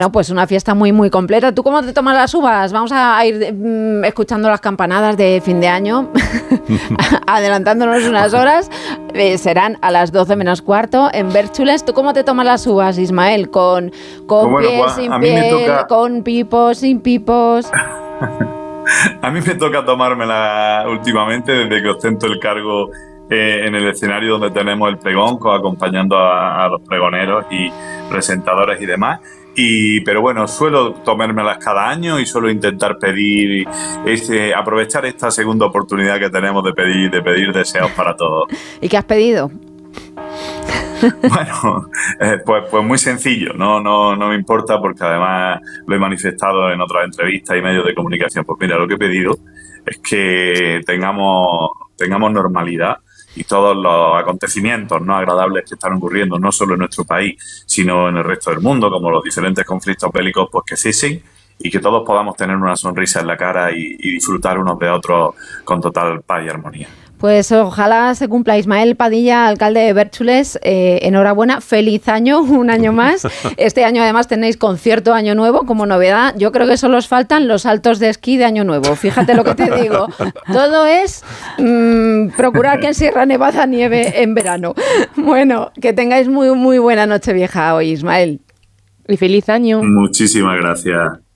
No, pues una fiesta muy, muy completa. ¿Tú cómo te tomas las uvas? Vamos a ir escuchando las campanadas de fin de año, adelantándonos unas horas. Serán a las 12 menos cuarto en Bércholes. ¿Tú cómo te tomas las uvas, Ismael? ¿Con piel, sin piel, con pipos, sin pipos? A mí me toca tomármela últimamente desde que ostento el cargo en el escenario donde tenemos el pregón, acompañando a los pregoneros y presentadores y demás. Pero bueno, suelo tomármelas cada año y suelo intentar pedir, aprovechar esta segunda oportunidad que tenemos de pedir deseos para todos. ¿Y qué has pedido? Bueno, pues muy sencillo, no me importa porque además lo he manifestado en otras entrevistas y medios de comunicación. Pues mira, lo que he pedido es que tengamos normalidad y todos los acontecimientos no agradables que están ocurriendo no solo en nuestro país, sino en el resto del mundo, como los diferentes conflictos bélicos, pues que cesen y que todos podamos tener una sonrisa en la cara y disfrutar unos de otros con total paz y armonía. Pues ojalá se cumpla. Ismael Padilla, alcalde de Bércholes, enhorabuena, feliz año, un año más. Este año además tenéis concierto Año Nuevo como novedad. Yo creo que solo os faltan los saltos de esquí de Año Nuevo. Fíjate lo que te digo. Todo es procurar que en Sierra Nevada nieve en verano. Bueno, que tengáis muy, muy buena Nochevieja hoy, Ismael. Y feliz año. Muchísimas gracias.